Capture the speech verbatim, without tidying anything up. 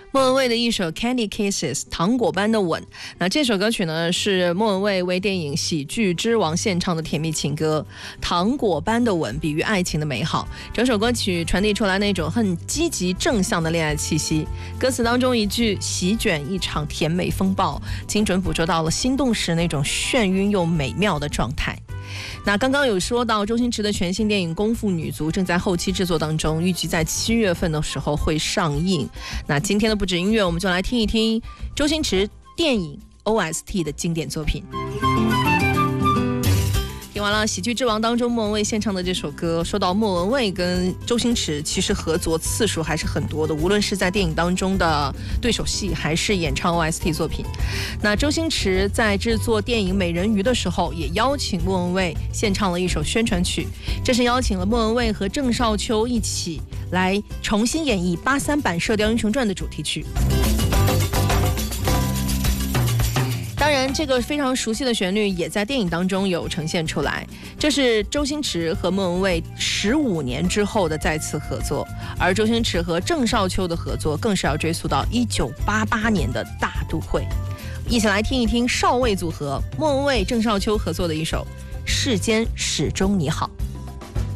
莫文蔚的一首 Candy Kisses 糖果般的吻，那这首歌曲呢是莫文蔚为电影《喜剧之王》献唱的甜蜜情歌。糖果般的吻比喻爱情的美好，整首歌曲传递出来那种很积极正向的恋爱气息。歌词当中一句席卷一场甜美风暴，精准捕捉到了心动时那种眩晕又美妙的状态。那刚刚有说到周星驰的全新电影《功夫女足》正在后期制作当中，预计在七月份的时候会上映。那今天的不止音乐，我们就来听一听周星驰电影 O S T 的经典作品。听完了《喜剧之王》当中莫文蔚献唱的这首歌，说到莫文蔚跟周星驰其实合作次数还是很多的，无论是在电影当中的对手戏还是演唱 O S T 作品。那周星驰在制作电影《美人鱼》的时候也邀请莫文蔚献唱了一首宣传曲，这是邀请了莫文蔚和郑少秋一起来重新演绎八三版《射雕英雄传》的主题曲。当然这个非常熟悉的旋律也在电影当中有呈现出来，这是周星驰和莫文蔚十五年之后的再次合作，而周星驰和郑少秋的合作更是要追溯到一九八八年的大都会。一起来听一听少尉组合莫文蔚郑少秋合作的一首《世间始终你好》。